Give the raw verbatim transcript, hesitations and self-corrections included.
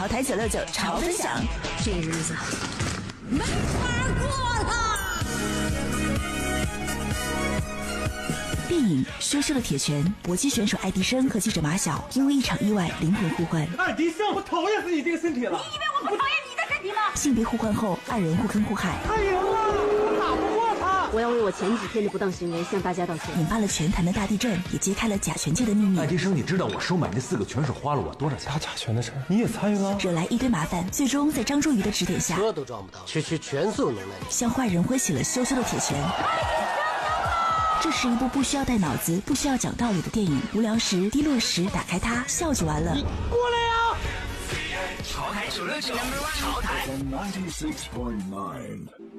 潮台九六九潮分享， 这日子没法过了。 电影《羞羞的铁拳》，搏击选手爱迪生和记者马晓因为一场意外灵魂互换。 爱迪生，我讨厌死你这个身体了！ 你以为我不讨厌你的身体吗？ 性别互换后，二人互坑互害。 他赢了，我打不过他。 我要为我前几天的不当行为向大家道歉。 引发了拳坛的大地震，也揭开了假拳界的秘密。 爱迪生，你知道我收买那四个拳手花了我多少钱？ 打假拳的事你也参与了， 惹来一堆麻烦。最终在张仲瑜的指点下， 车都撞不到，区区全速能耐， 向坏人挥起了羞羞的铁拳。这是一部不需要带脑子、不需要讲道理的电影。无聊时、低落时，打开它，笑就完了。 你过来呀！ 潮台九六九，潮台。 ninety-six point nine